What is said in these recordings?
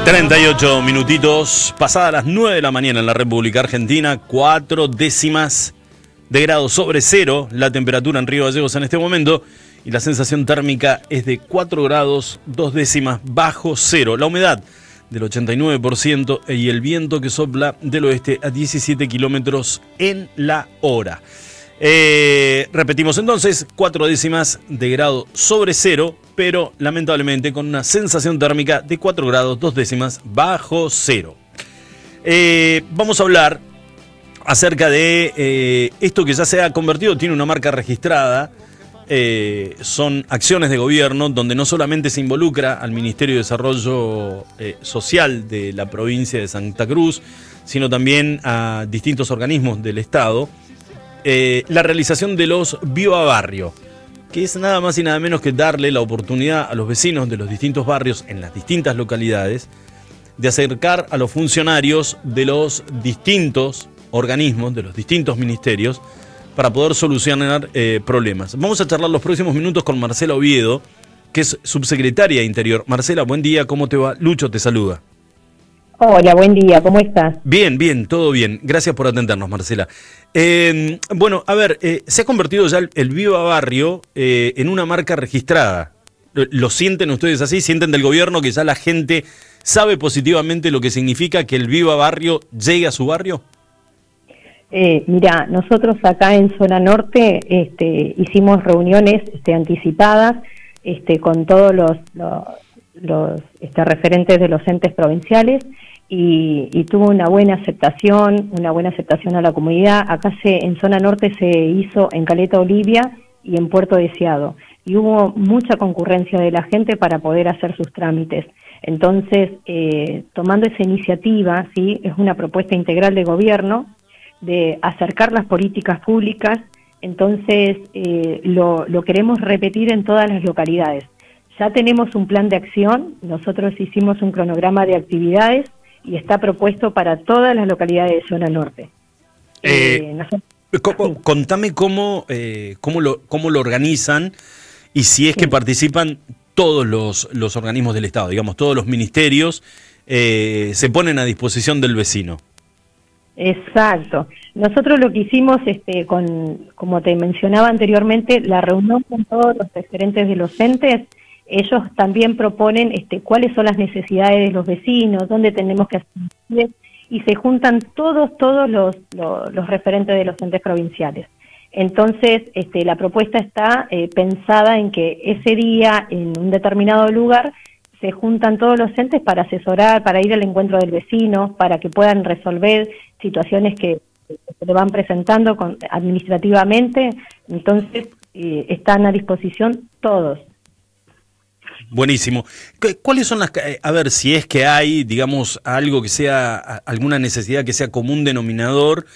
38 minutitos, pasadas las 9 de la mañana en la República Argentina, 4 décimas de grado sobre cero la temperatura en Río Gallegos en este momento y la sensación térmica es de 4 grados 2 décimas bajo cero. La humedad del 89% y el viento que sopla del oeste a 17 kilómetros en la hora. Repetimos entonces, 4 décimas de grado sobre cero, pero lamentablemente con una sensación térmica de 4 grados 2 décimas bajo cero. Vamos a hablar acerca de esto que ya se ha convertido, tiene una marca registrada. Son acciones de gobierno donde no solamente se involucra al Ministerio de Desarrollo Social de la provincia de Santa Cruz, sino también a distintos organismos del Estado. La realización de los Viva Barrio, que es nada más y nada menos que darle la oportunidad a los vecinos de los distintos barrios en las distintas localidades de acercar a los funcionarios de los distintos organismos, de los distintos ministerios, para poder solucionar problemas. Vamos a charlar los próximos minutos con Marcela Oviedo, que es subsecretaria de Interior. Marcela, buen día, ¿cómo te va? Lucho te saluda. Hola, buen día, ¿cómo estás? Bien, bien, todo bien. Gracias por atendernos, Marcela. Bueno, a ver, se ha convertido ya el Viva Barrio en una marca registrada. ¿Lo sienten ustedes así? ¿Sienten del gobierno que ya la gente sabe positivamente lo que significa que el Viva Barrio llegue a su barrio? Mira, nosotros acá en Zona Norte hicimos reuniones anticipadas con todos los referentes de los entes provinciales y tuvo una buena aceptación a la comunidad. Acá en Zona Norte se hizo en Caleta Olivia y en Puerto Deseado y hubo mucha concurrencia de la gente para poder hacer sus trámites. Entonces, tomando esa iniciativa, ¿sí? Es una propuesta integral de gobierno de acercar las políticas públicas. Entonces lo queremos repetir en todas las localidades. Ya tenemos un plan de acción, nosotros hicimos un cronograma de actividades y está propuesto para todas las localidades de Zona Norte. Contame cómo lo organizan y si es que participan todos los organismos del Estado, digamos, todos los ministerios se ponen a disposición del vecino. Exacto. Nosotros lo que hicimos, como te mencionaba anteriormente, la reunión con todos los referentes de los entes. Ellos también proponen cuáles son las necesidades de los vecinos, dónde tenemos que hacer, y se juntan todos los referentes de los entes provinciales. Entonces, la propuesta está pensada en que ese día, en un determinado lugar, se juntan todos los entes para asesorar, para ir al encuentro del vecino, para que puedan resolver situaciones que se le van presentando administrativamente. Entonces, están a disposición todos. Buenísimo. ¿Cuáles son a ver, si es que hay, digamos, algo que sea, alguna necesidad que sea común denominador,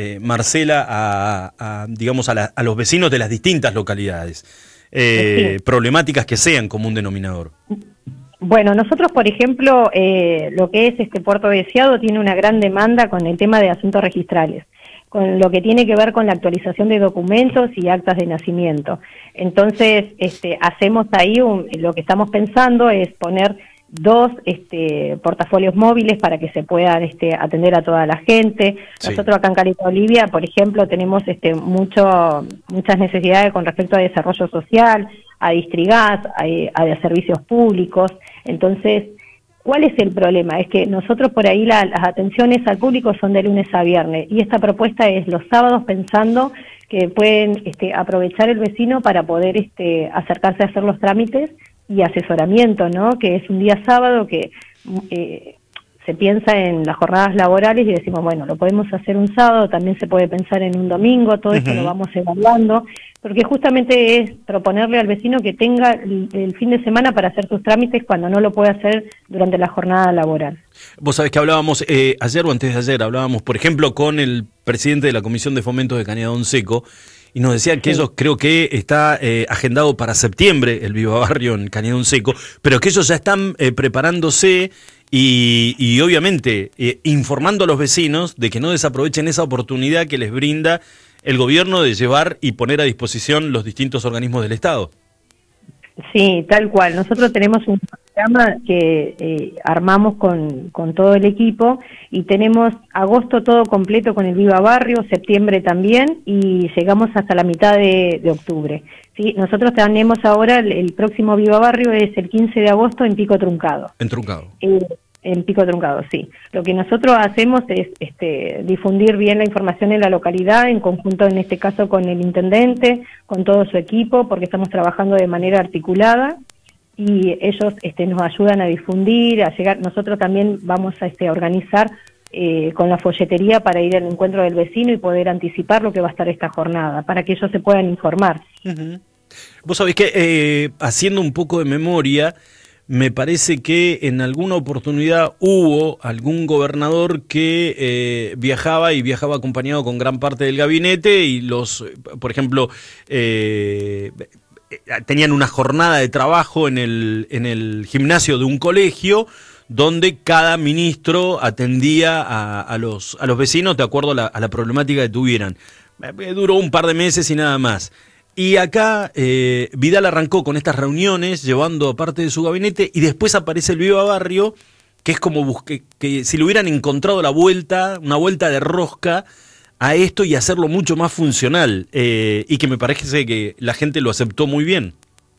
Marcela, digamos, a los vecinos de las distintas localidades, sí, problemáticas que sean común denominador? Bueno, nosotros, por ejemplo, lo que es Puerto Deseado tiene una gran demanda con el tema de asuntos registrales, con lo que tiene que ver con la actualización de documentos y actas de nacimiento. Entonces, hacemos ahí lo que estamos pensando es poner 2 portafolios móviles para que se puedan atender a toda la gente. Sí. Nosotros acá en Caleta Olivia, por ejemplo, tenemos muchas necesidades con respecto a desarrollo social, a Distrigas, a servicios públicos. Entonces, ¿cuál es el problema? Es que nosotros por ahí las atenciones al público son de lunes a viernes y esta propuesta es los sábados, pensando que pueden aprovechar el vecino para poder acercarse a hacer los trámites y asesoramiento, ¿no? Que es un día sábado que se piensa en las jornadas laborales y decimos, bueno, lo podemos hacer un sábado, también se puede pensar en un domingo, todo esto lo vamos evaluando, porque justamente es proponerle al vecino que tenga el fin de semana para hacer sus trámites cuando no lo puede hacer durante la jornada laboral. Vos sabés que hablábamos ayer o antes de ayer, hablábamos, por ejemplo, con el presidente de la Comisión de Fomento de Cañadón Seco, y nos decían que ellos, creo que está agendado para septiembre el Viva Barrio en Cañadón Seco, pero que ellos ya están preparándose y obviamente informando a los vecinos de que no desaprovechen esa oportunidad que les brinda el gobierno de llevar y poner a disposición los distintos organismos del Estado. Sí, tal cual. Nosotros tenemos un programa que armamos con todo el equipo y tenemos agosto todo completo con el Viva Barrio, septiembre también y llegamos hasta la mitad de octubre. Sí, nosotros tenemos ahora el próximo Viva Barrio es el 15 de agosto en Pico Truncado. En Truncado. En Pico Truncado, sí. Lo que nosotros hacemos es difundir bien la información en la localidad, en conjunto en este caso con el intendente, con todo su equipo, porque estamos trabajando de manera articulada y ellos nos ayudan a difundir, a llegar. Nosotros también vamos a organizar con la folletería para ir al encuentro del vecino y poder anticipar lo que va a estar esta jornada, para que ellos se puedan informar. Uh-huh. Vos sabés que haciendo un poco de memoria, me parece que en alguna oportunidad hubo algún gobernador que viajaba acompañado con gran parte del gabinete y por ejemplo, tenían una jornada de trabajo en el gimnasio de un colegio donde cada ministro atendía a los vecinos de acuerdo a la problemática que tuvieran. Duró un par de meses y nada más. Y acá Vidal arrancó con estas reuniones, llevando a parte de su gabinete, y después aparece el Viva Barrio, que es como que si le hubieran encontrado una vuelta de rosca a esto y hacerlo mucho más funcional, y que me parece que la gente lo aceptó muy bien.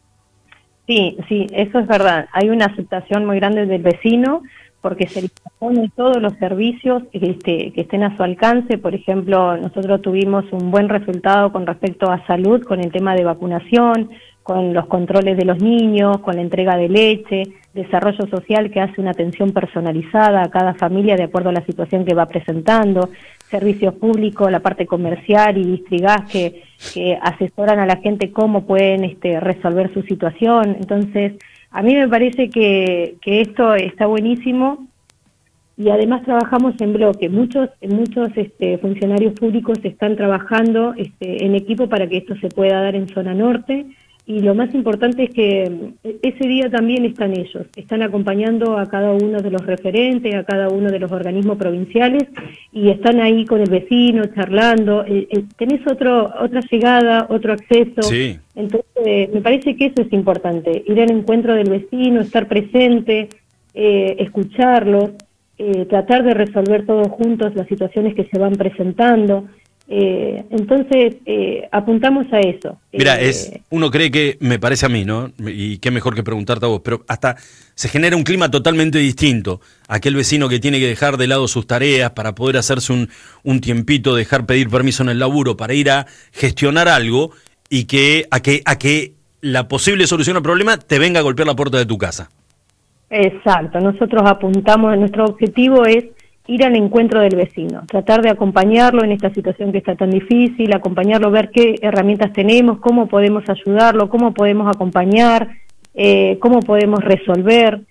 Sí, eso es verdad. Hay una aceptación muy grande del vecino, porque se le ponen todos los servicios que estén a su alcance. Por ejemplo, nosotros tuvimos un buen resultado con respecto a salud, con el tema de vacunación, con los controles de los niños, con la entrega de leche, desarrollo social que hace una atención personalizada a cada familia de acuerdo a la situación que va presentando, servicios públicos, la parte comercial y Distrigas que asesoran a la gente cómo pueden resolver su situación. Entonces, a mí me parece que esto está buenísimo y además trabajamos en bloque. Muchos funcionarios públicos están trabajando en equipo para que esto se pueda dar en zona norte y lo más importante es que ese día también están ellos, están acompañando a cada uno de los referentes, a cada uno de los organismos provinciales y están ahí con el vecino charlando. Tenés otra llegada, otro acceso. Sí. Entonces, me parece que eso es importante, ir al encuentro del vecino, estar presente, escucharlos, tratar de resolver todos juntos las situaciones que se van presentando. Entonces, apuntamos a eso. Mira, uno cree que, me parece a mí, ¿no? Y qué mejor que preguntarte a vos, pero hasta se genera un clima totalmente distinto. Aquel vecino que tiene que dejar de lado sus tareas para poder hacerse un tiempito, pedir permiso en el laburo para ir a gestionar algo y a que la posible solución al problema te venga a golpear la puerta de tu casa. Exacto, nosotros apuntamos, nuestro objetivo es ir al encuentro del vecino, tratar de acompañarlo en esta situación que está tan difícil, acompañarlo, ver qué herramientas tenemos, cómo podemos ayudarlo, cómo podemos acompañar, cómo podemos resolver.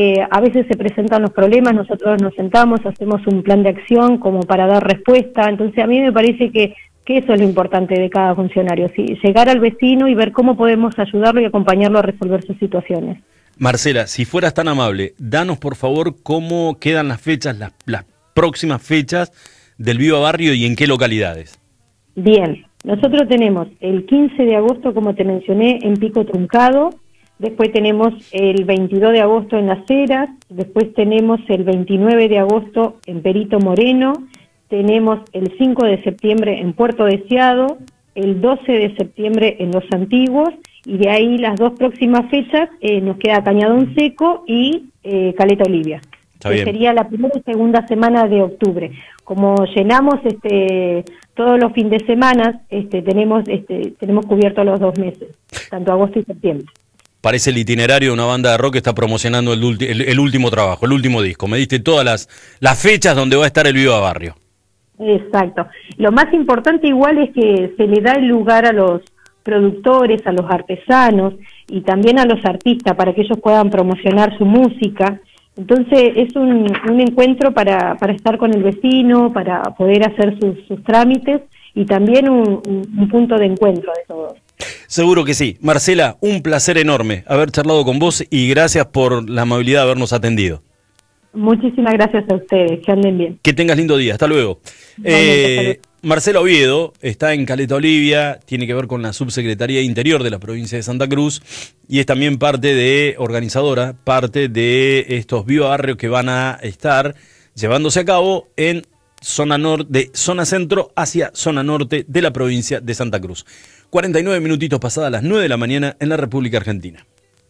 A veces se presentan los problemas, nosotros nos sentamos, hacemos un plan de acción como para dar respuesta. Entonces a mí me parece que eso es lo importante de cada funcionario, ¿sí? Llegar al vecino y ver cómo podemos ayudarlo y acompañarlo a resolver sus situaciones. Marcela, si fueras tan amable, danos por favor cómo quedan las fechas, las próximas fechas del Viva Barrio y en qué localidades. Bien, nosotros tenemos el 15 de agosto, como te mencioné, en Pico Truncado, después tenemos el 22 de agosto en Las Heras, después tenemos el 29 de agosto en Perito Moreno, tenemos el 5 de septiembre en Puerto Deseado, el 12 de septiembre en Los Antiguos, y de ahí las dos próximas fechas nos queda Cañadón Seco y Caleta Olivia. Que sería la primera y segunda semana de octubre. Como llenamos todos los fines de semana, tenemos cubiertos los 2 meses, tanto agosto y septiembre. Parece el itinerario de una banda de rock que está promocionando el último trabajo, el último disco. Me diste todas las fechas donde va a estar el Viva Barrio. Exacto. Lo más importante igual es que se le da el lugar a los productores, a los artesanos y también a los artistas para que ellos puedan promocionar su música. Entonces es un encuentro para estar con el vecino, para poder hacer sus trámites y también un punto de encuentro de todos. Seguro que sí. Marcela, un placer enorme haber charlado con vos y gracias por la amabilidad de habernos atendido. Muchísimas gracias a ustedes, que anden bien. Que tengas lindo día, hasta luego. Hasta luego. Marcela Oviedo está en Caleta Olivia, tiene que ver con la Subsecretaría de Interior de la provincia de Santa Cruz y es también organizadora de estos biobarrios que van a estar llevándose a cabo en zona centro hacia zona norte de la provincia de Santa Cruz. 49 minutitos pasadas las 9 de la mañana en la República Argentina.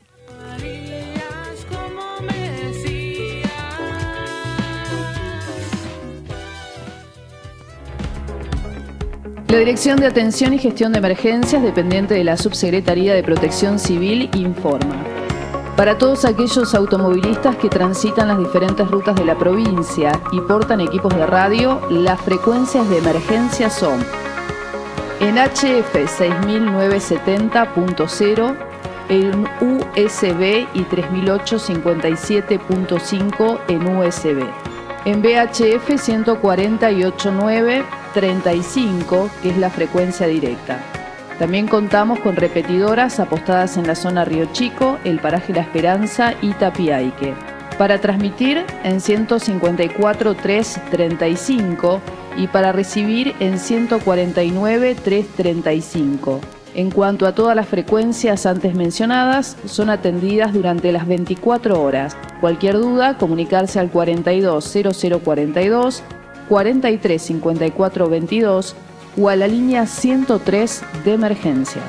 La Dirección de Atención y Gestión de Emergencias, dependiente de la Subsecretaría de Protección Civil, informa. Para todos aquellos automovilistas que transitan las diferentes rutas de la provincia y portan equipos de radio, las frecuencias de emergencia son: en HF 6970.0, en USB y 3008-57.5 en USB, en VHF 148.935, que es la frecuencia directa. También contamos con repetidoras apostadas en la zona Río Chico, el paraje La Esperanza y Tapiaique. Para transmitir en 154.335 y para recibir en 149.335. En cuanto a todas las frecuencias antes mencionadas, son atendidas durante las 24 horas. Cualquier duda, comunicarse al 420042, 435422 o a la línea 103 de emergencias.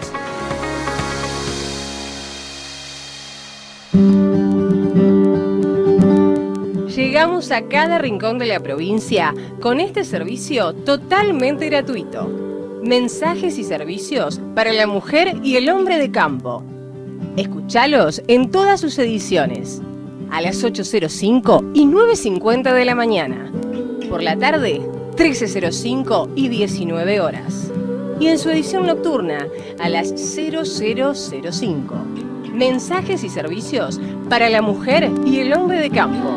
Llegamos a cada rincón de la provincia con este servicio totalmente gratuito. Mensajes y servicios para la mujer y el hombre de campo. Escúchalos en todas sus ediciones, a las 8:05 y 9:50 de la mañana. Por la tarde, 13:05 y 19 horas. Y en su edición nocturna, a las 00:05. Mensajes y servicios para la mujer y el hombre de campo.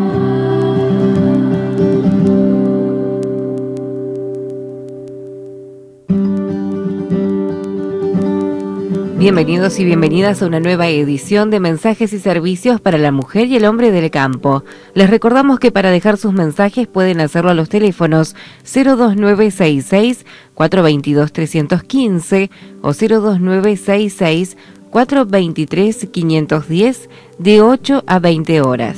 Bienvenidos y bienvenidas a una nueva edición de Mensajes y Servicios para la Mujer y el Hombre del Campo. Les recordamos que para dejar sus mensajes pueden hacerlo a los teléfonos 02966 422 315 o 02966 423 510 de 8 a 20 horas.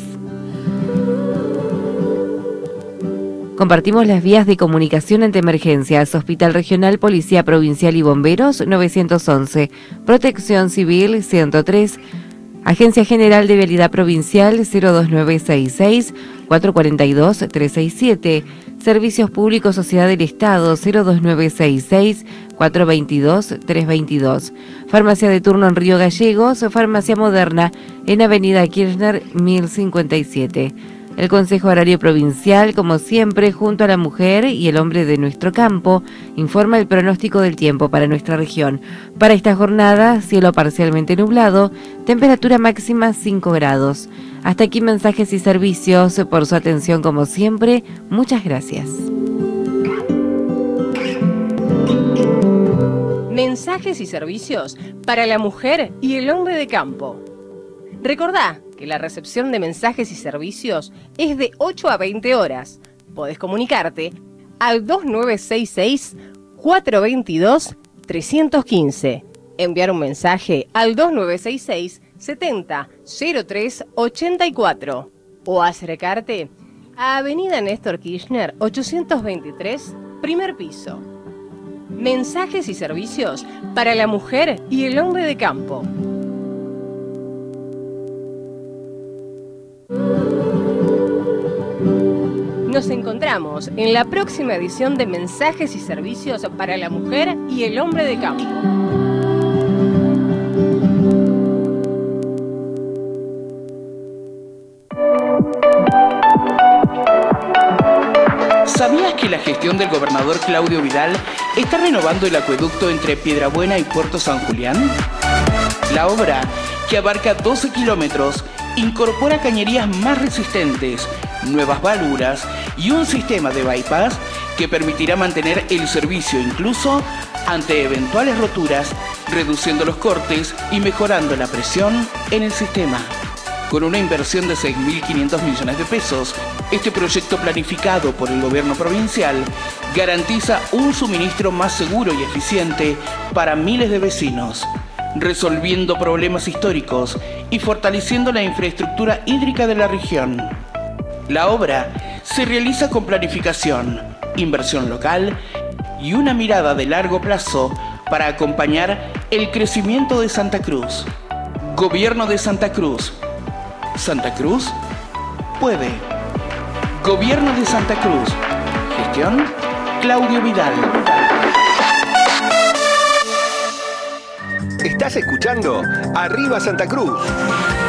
Compartimos las vías de comunicación ante emergencias: Hospital Regional, Policía Provincial y Bomberos 911, Protección Civil 103, Agencia General de Vialidad Provincial 02966 442 367, Servicios Públicos Sociedad del Estado 02966 422 322, Farmacia de turno en Río Gallegos, Farmacia Moderna en Avenida Kirchner 1057. El Consejo Agrario Provincial, como siempre, junto a la mujer y el hombre de nuestro campo, informa el pronóstico del tiempo para nuestra región. Para esta jornada, cielo parcialmente nublado, temperatura máxima 5 grados. Hasta aquí mensajes y servicios. Por su atención, como siempre, muchas gracias. Mensajes y servicios para la mujer y el hombre de campo. Recordá que la recepción de mensajes y servicios es de 8 a 20 horas. Podés comunicarte al 2966-422-315. Enviar un mensaje al 2966-700384. O acercarte a Avenida Néstor Kirchner 823, primer piso. Mensajes y servicios para la mujer y el hombre de campo. Nos encontramos en la próxima edición de Mensajes y Servicios para la Mujer y el Hombre de Campo. ¿Sabías que la gestión del gobernador Claudio Vidal está renovando el acueducto entre Piedrabuena y Puerto San Julián? La obra, que abarca 12 kilómetros, incorpora cañerías más resistentes, nuevas válvulas y un sistema de bypass que permitirá mantener el servicio incluso ante eventuales roturas, reduciendo los cortes y mejorando la presión en el sistema. Con una inversión de 6.500 millones de pesos, este proyecto planificado por el gobierno provincial garantiza un suministro más seguro y eficiente para miles de vecinos, resolviendo problemas históricos y fortaleciendo la infraestructura hídrica de la región. La obra se realiza con planificación, inversión local y una mirada de largo plazo para acompañar el crecimiento de Santa Cruz. Gobierno de Santa Cruz. Santa Cruz puede. Gobierno de Santa Cruz. Gestión Claudio Vidal. Estás escuchando Arriba Santa Cruz.